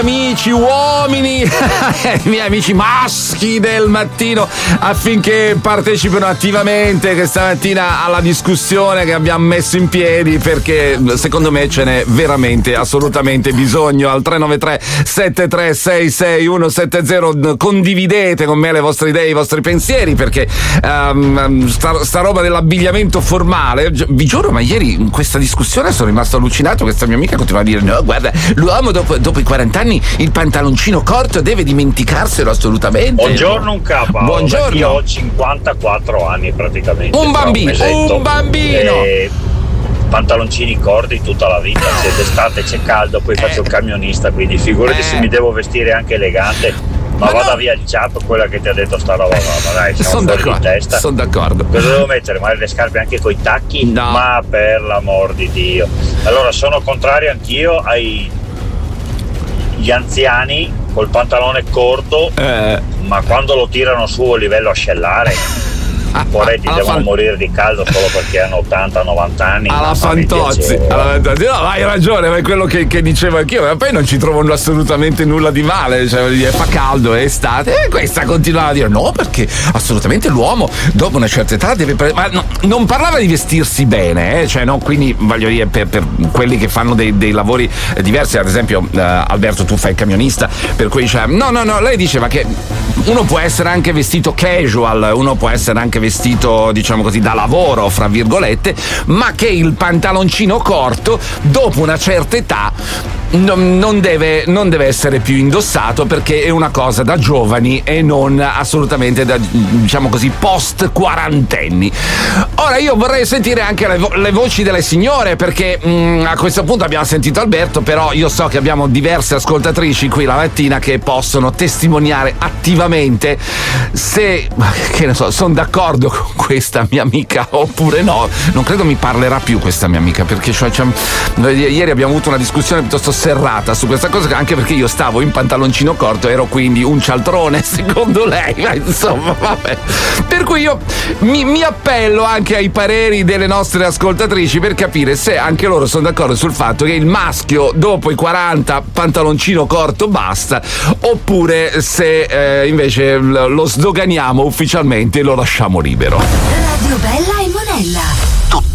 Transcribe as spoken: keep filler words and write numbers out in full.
amici uomini, i miei amici maschi del mattino, affinché partecipino attivamente questa mattina alla discussione che abbiamo messo in piedi, perché secondo me ce n'è veramente assolutamente bisogno. Al tre nove tre sette tre sei sei uno sette zero condividete con me le vostre idee, i vostri pensieri, perché um, sta, sta roba dell'abbigliamento formale, vi giuro, ma ieri in questa discussione sono rimasto allucinato. Questa mia amica continua a dire: no, guarda, l'uomo dopo, dopo i quaranta anni il pantaloncino corto deve dimenticarselo assolutamente. Buongiorno un capo. Buongiorno. Io ho cinquantaquattro anni praticamente. Un bambino, un, un bambino. E pantaloncini corti tutta la vita. Se d'estate c'è caldo, poi faccio il camionista, quindi figurati eh. se mi devo vestire anche elegante. Ma, ma vada no. via il ciapo, quella che ti ha detto sta roba, ma dai, siamo sono fuori d'accordo, di testa. Sono d'accordo. Cosa devo mettere? Magari le scarpe anche coi tacchi? No. Ma per l'amor di Dio. Allora sono contrario anch'io ai gli anziani col pantalone corto, eh. ma quando lo tirano su a livello ascellare, ah, poretti devono fan... morire di caldo solo perché hanno ottanta novanta anni. Alla Fantozzi, alla Fantozzi. No, hai ragione, ma è quello che, che dicevo anch'io, ma poi non ci trovano assolutamente nulla di male, cioè fa caldo, è estate, e questa continuava a dire no, perché assolutamente l'uomo dopo una certa età deve pre- ma no, non parlava di vestirsi bene, eh? Cioè no, quindi voglio dire, per, per quelli che fanno dei, dei lavori diversi, ad esempio uh, Alberto, tu fai il camionista, per cui cioè, no no no, lei diceva che uno può essere anche vestito casual, uno può essere anche vestito, diciamo così, da lavoro, fra virgolette, ma che il pantaloncino corto dopo una certa età non, non, deve, non deve essere più indossato, perché è una cosa da giovani e non assolutamente da, diciamo così, post quarantenni. Ora io vorrei sentire anche le, vo- le voci delle signore, perché mh, a questo punto abbiamo sentito Alberto, però io so che abbiamo diverse ascoltatrici qui la mattina che possono testimoniare attivamente se, che ne so, sono d'accordo con questa mia amica oppure no. Non credo mi parlerà più questa mia amica, perché cioè, cioè, ieri abbiamo avuto una discussione piuttosto serrata su questa cosa, anche perché io stavo in pantaloncino corto, ero quindi un cialtrone secondo lei, ma insomma vabbè. Per cui io mi, mi appello anche ai pareri delle nostre ascoltatrici per capire se anche loro sono d'accordo sul fatto che il maschio dopo i quaranta pantaloncino corto basta, oppure se eh, invece lo sdoganiamo ufficialmente e lo lasciamo libero. Radio Bella e Monella.